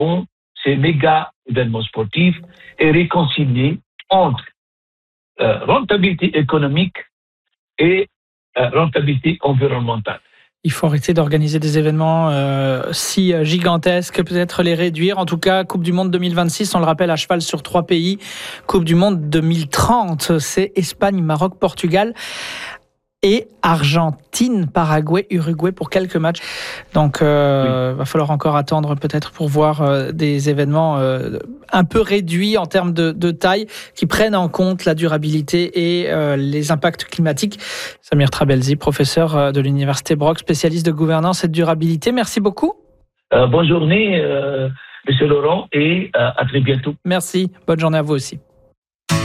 ces méga événements sportifs et réconcilier entre rentabilité économique et rentabilité environnementale. Il faut arrêter d'organiser des événements si gigantesques, peut-être les réduire. En tout cas, Coupe du Monde 2026, on le rappelle, à cheval sur 3 pays. Coupe du Monde 2030, c'est Espagne, Maroc, Portugal et Argentine, Paraguay, Uruguay pour quelques matchs. Donc, va falloir encore attendre peut-être pour voir des événements un peu réduits en termes de taille, qui prennent en compte la durabilité et les impacts climatiques. Samir Trabelsi, professeur de l'Université Brock, spécialiste de gouvernance et de durabilité. Merci beaucoup. Bonne journée, Monsieur Laurent, et à très bientôt. Merci. Bonne journée à vous aussi.